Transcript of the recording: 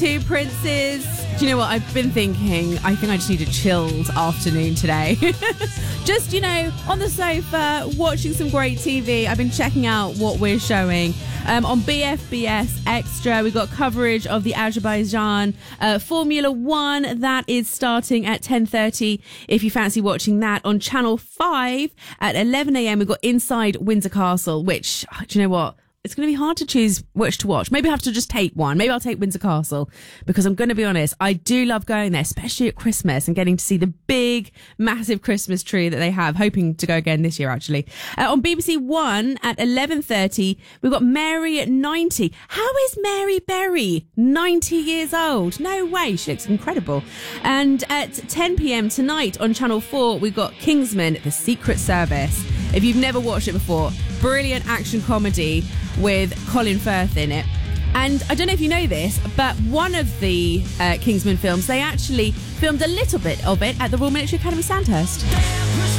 Two Princes. Do you know what? I've been thinking, I think I just need a chilled afternoon today. Just, on the sofa, watching some great TV. I've been checking out what we're showing. On BFBS Extra, we've got coverage of the Azerbaijan Formula 1. That is starting at 10:30 if you fancy watching that. On Channel 5 at 11 a.m, we've got Inside Windsor Castle, which, do you know what? It's going to be hard to choose which to watch. Maybe I have to just take one. Maybe I'll take Windsor Castle, because I'm going to be honest, I do love going there, especially at Christmas and getting to see the big, massive Christmas tree that they have. Hoping to go again this year, actually. On BBC One at 11:30, we've got Mary at 90. How is Mary Berry 90 years old? No way. She looks incredible. And at 10 p.m. tonight on Channel 4, we've got Kingsman: The Secret Service. If you've never watched it before, brilliant action comedy with Colin Firth in it. And I don't know if you know this, but one of the Kingsman films, they actually filmed a little bit of it at the Royal Military Academy Sandhurst.